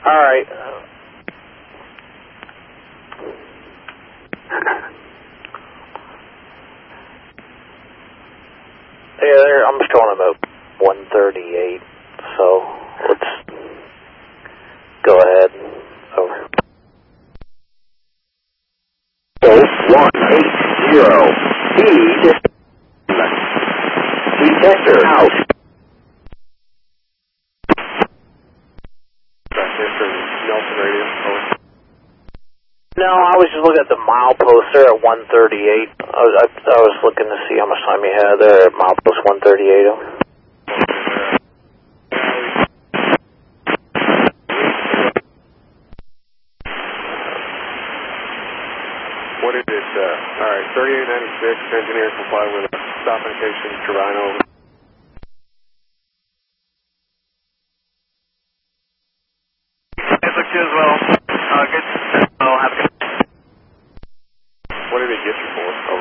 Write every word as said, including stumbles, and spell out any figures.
All right. Yeah, there, I'm showing about one thirty-eight, so let's go ahead. Over. one eight zero. Feed. Detector out. Nelson Radio. Over. No, I was just looking at the milepost there at one thirty-eight. I was, I, I was looking to see how much time you had there at milepost one thirty-eight. What is it? Uh, all right, thirty-eight ninety-six, engineer comply with a stop indication, turbine over. It looks good as well. Uh, good. Oh, have a good. What did they get you for?